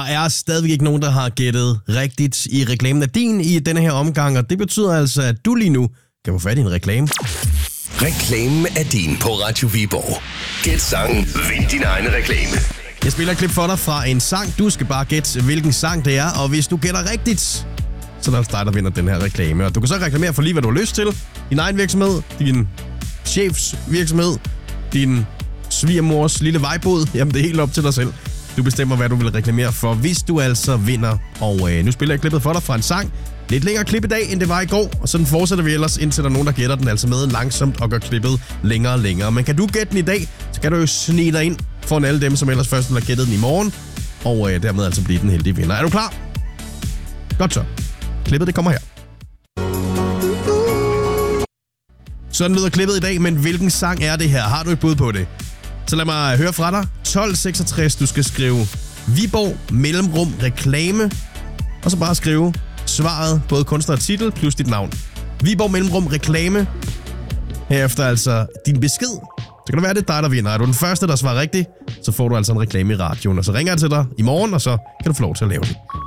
er stadigvæk ikke nogen, der har gættet rigtigt i reklamen af din i denne her omgang, og det betyder altså, at du lige nu kan få fat i en reklame. Reklamen er din på Radio Viborg. Gæt sangen, vind din egen reklame. Jeg spiller et klip for dig fra en sang. Du skal bare gætte, hvilken sang det er, og hvis du gætter rigtigt, så er det dig, der vinder den her reklame. Og du kan så reklamere for lige, hvad du har lyst til. Din egen virksomhed, din chefs virksomhed, din svigermors lille vejbod. Jamen, det er helt op til dig selv. Du bestemmer, hvad du vil reklamere for, hvis du altså vinder. Og nu spiller jeg klippet for dig fra en sang. Lidt længere klip i dag, end det var i går. Og sådan fortsætter vi ellers, indtil der er nogen, der gætter den altså med langsomt og gør klippet længere og længere. Men kan du gætte den i dag, så kan du jo snige dig ind foran alle dem, som ellers først vil have gættet den i morgen. Og dermed altså blive den heldige vinder. Er du klar? Godt så. Klippet, det kommer her. Sådan lyder klippet i dag, men hvilken sang er det her? Har du et bud på det? Så lad mig høre fra dig. 1266, du skal skrive Viborg mellemrum reklame. Og så bare skrive svaret, både kunstner og titel, plus dit navn. Viborg mellemrum reklame. Herefter altså din besked. Så kan det være, det er dig, der vinder. Er du den første, der svarer rigtigt, så får du altså en reklame i radioen. Og så ringer jeg til dig i morgen, og så kan du få lov til at lave det.